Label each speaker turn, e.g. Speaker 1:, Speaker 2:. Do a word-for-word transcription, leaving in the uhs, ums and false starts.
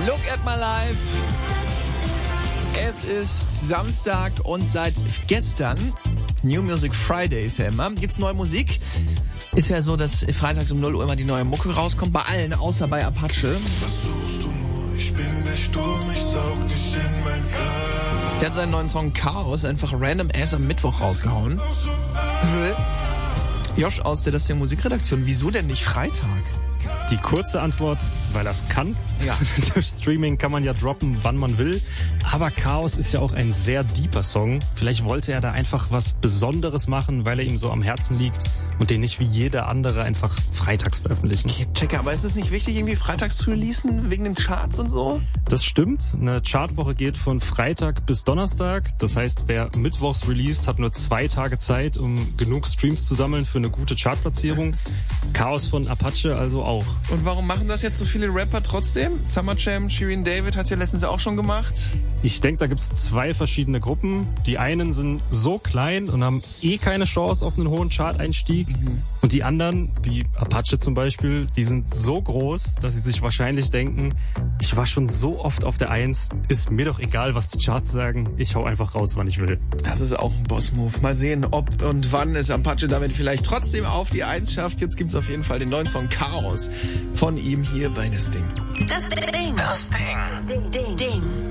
Speaker 1: Look at my life. Es ist Samstag und seit gestern, New Music Friday ist ja immer, gibt's neue Musik. Ist ja so, dass freitags um null Uhr immer die neue Mucke rauskommt, bei allen, außer bei Apache.
Speaker 2: Was suchst du nur? Ich bin der Sturm, ich saug dich in mein Grab.
Speaker 1: Der hat seinen neuen Song Chaos einfach random ass am Mittwoch rausgehauen. Josh aus der Das Ding Musikredaktion, wieso denn nicht Freitag?
Speaker 3: Die kurze Antwort, weil das kann.
Speaker 1: Ja.
Speaker 3: Durch Streaming kann man ja droppen, wann man will. Aber Chaos ist ja auch ein sehr deeper Song. Vielleicht wollte er da einfach was Besonderes machen, weil er ihm so am Herzen liegt und den nicht wie jeder andere einfach freitags veröffentlichen.
Speaker 1: Okay, checke, aber ist es nicht wichtig, irgendwie freitags zu releasen, wegen den Charts und so?
Speaker 3: Das stimmt. Eine Chartwoche geht von Freitag bis Donnerstag. Das heißt, wer mittwochs released, hat nur zwei Tage Zeit, um genug Streams zu sammeln für eine gute Chartplatzierung. Chaos von Apache also auch.
Speaker 1: Und warum machen das jetzt so viele Rapper trotzdem? Summer Jam, Shirin David hat's ja letztens auch schon gemacht.
Speaker 3: Ich denke, da gibt's zwei verschiedene Gruppen. Die einen sind so klein und haben eh keine Chance auf einen hohen Chart-Einstieg. Mhm. Und die anderen, wie Apache zum Beispiel, die sind so groß, dass sie sich wahrscheinlich denken, ich war schon so oft auf der Eins, ist mir doch egal, was die Charts sagen, ich hau einfach raus, wann ich will.
Speaker 1: Das ist auch ein Boss-Move. Mal sehen, ob und wann es Apache damit vielleicht trotzdem auf die Eins schafft. Jetzt gibt's auf jeden Fall den neuen Song Chaos von ihm hier bei Das Ding.
Speaker 4: Das Ding. Das Ding. Ding. Ding.